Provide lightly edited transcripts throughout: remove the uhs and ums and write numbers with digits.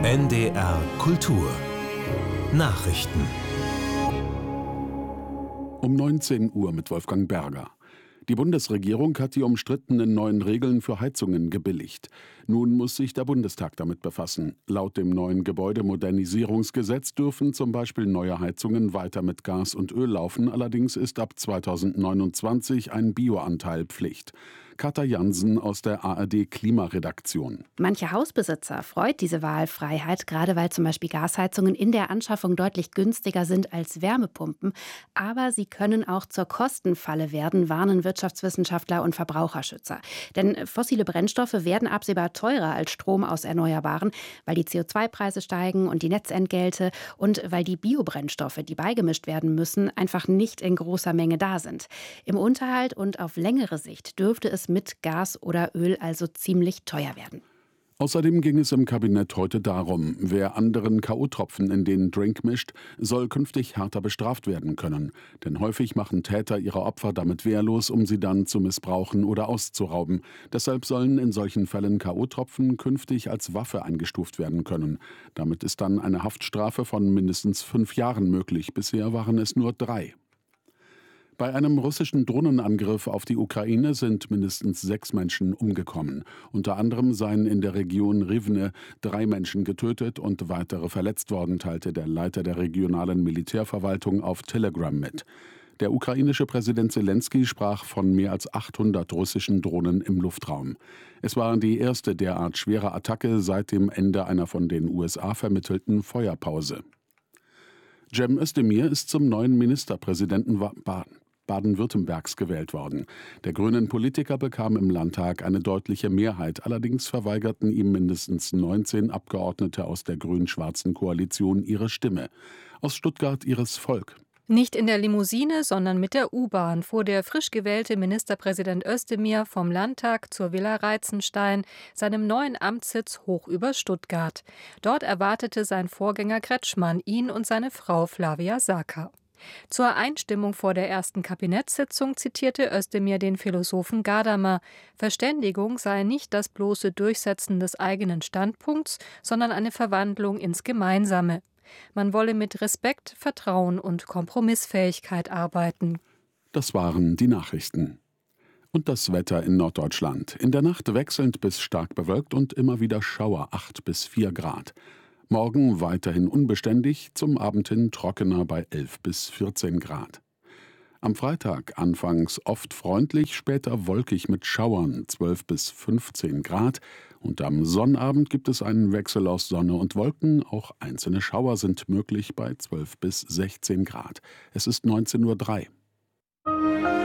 NDR Kultur Nachrichten um 19 Uhr mit Wolfgang Berger. Die Bundesregierung hat die umstrittenen neuen Regeln für Heizungen gebilligt. Nun muss sich der Bundestag damit befassen. Laut dem neuen Gebäudemodernisierungsgesetz dürfen zum Beispiel neue Heizungen weiter mit Gas und Öl laufen. Allerdings ist ab 2029 ein Bioanteil Pflicht. Katja Jansen aus der ARD Klimaredaktion. Manche Hausbesitzer freut diese Wahlfreiheit, gerade weil zum Beispiel Gasheizungen in der Anschaffung deutlich günstiger sind als Wärmepumpen. Aber sie können auch zur Kostenfalle werden, warnen Wirtschaftswissenschaftler und Verbraucherschützer. Denn fossile Brennstoffe werden absehbar teurer als Strom aus Erneuerbaren, weil die CO2-Preise steigen und die Netzentgelte und weil die Biobrennstoffe, die beigemischt werden müssen, einfach nicht in großer Menge da sind. Im Unterhalt und auf längere Sicht dürfte es mit Gas oder Öl also ziemlich teuer werden. Außerdem ging es im Kabinett heute darum, wer anderen K.O.-Tropfen in den Drink mischt, soll künftig härter bestraft werden können. Denn häufig machen Täter ihre Opfer damit wehrlos, um sie dann zu missbrauchen oder auszurauben. Deshalb sollen in solchen Fällen K.O.-Tropfen künftig als Waffe eingestuft werden können. Damit ist dann eine Haftstrafe von mindestens 5 Jahren möglich. Bisher waren es nur 3. Bei einem russischen Drohnenangriff auf die Ukraine sind mindestens 6 Menschen umgekommen. Unter anderem seien in der Region Rivne 3 Menschen getötet und weitere verletzt worden, teilte der Leiter der regionalen Militärverwaltung auf Telegram mit. Der ukrainische Präsident Selenskyj sprach von mehr als 800 russischen Drohnen im Luftraum. Es war die erste derart schwere Attacke seit dem Ende einer von den USA vermittelten Feuerpause. Cem Özdemir ist zum neuen Ministerpräsidenten Baden-Württembergs gewählt worden. Der grünen Politiker bekam im Landtag eine deutliche Mehrheit. Allerdings verweigerten ihm mindestens 19 Abgeordnete aus der grün-schwarzen Koalition ihre Stimme. Aus Stuttgart Iris Volk. Nicht in der Limousine, sondern mit der U-Bahn fuhr der frisch gewählte Ministerpräsident Özdemir vom Landtag zur Villa Reitzenstein, seinem neuen Amtssitz hoch über Stuttgart. Dort erwartete sein Vorgänger Kretschmann ihn und seine Frau Flavia Saka. Zur Einstimmung vor der ersten Kabinettssitzung zitierte Özdemir den Philosophen Gadamer. Verständigung sei nicht das bloße Durchsetzen des eigenen Standpunkts, sondern eine Verwandlung ins Gemeinsame. Man wolle mit Respekt, Vertrauen und Kompromissfähigkeit arbeiten. Das waren die Nachrichten. Und das Wetter in Norddeutschland. In der Nacht wechselnd bis stark bewölkt und immer wieder Schauer, 8 bis 4 Grad. Morgen weiterhin unbeständig, zum Abend hin trockener bei 11 bis 14 Grad. Am Freitag anfangs oft freundlich, später wolkig mit Schauern, 12 bis 15 Grad. Und am Sonnabend gibt es einen Wechsel aus Sonne und Wolken. Auch einzelne Schauer sind möglich bei 12 bis 16 Grad. Es ist 19:03 Uhr.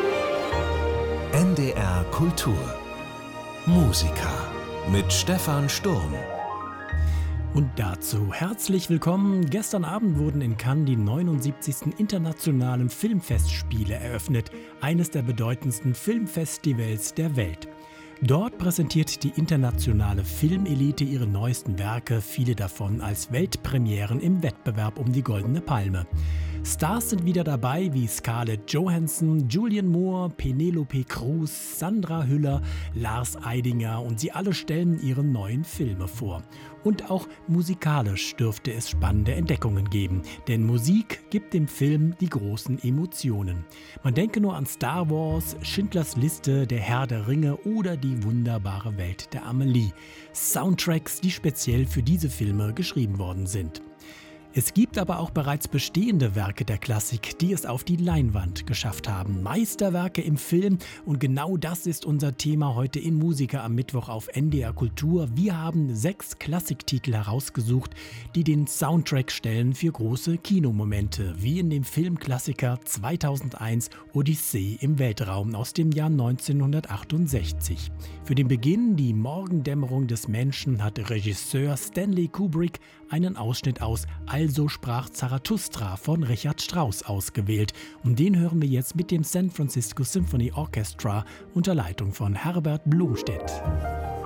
NDR Kultur Musiker mit Stefan Sturm. Und dazu herzlich willkommen. Gestern Abend wurden in Cannes die 79. Internationalen Filmfestspiele eröffnet, eines der bedeutendsten Filmfestivals der Welt. Dort präsentiert die internationale Filmelite ihre neuesten Werke, viele davon als Weltpremieren im Wettbewerb um die Goldene Palme. Stars sind wieder dabei wie Scarlett Johansson, Julianne Moore, Penelope Cruz, Sandra Hüller, Lars Eidinger und sie alle stellen ihre neuen Filme vor. Und auch musikalisch dürfte es spannende Entdeckungen geben, denn Musik gibt dem Film die großen Emotionen. Man denke nur an Star Wars, Schindlers Liste, Der Herr der Ringe oder die wunderbare Welt der Amelie. Soundtracks, die speziell für diese Filme geschrieben worden sind. Es gibt aber auch bereits bestehende Werke der Klassik, die es auf die Leinwand geschafft haben. Meisterwerke im Film, und genau das ist unser Thema heute in Musiker am Mittwoch auf NDR Kultur. Wir haben 6 Klassiktitel herausgesucht, die den Soundtrack stellen für große Kinomomente, wie in dem Filmklassiker 2001 Odyssee im Weltraum aus dem Jahr 1968. Für den Beginn, die Morgendämmerung des Menschen, hat Regisseur Stanley Kubrick einen Ausschnitt aus Also sprach Zarathustra von Richard Strauss ausgewählt. Und den hören wir jetzt mit dem San Francisco Symphony Orchestra unter Leitung von Herbert Blomstedt.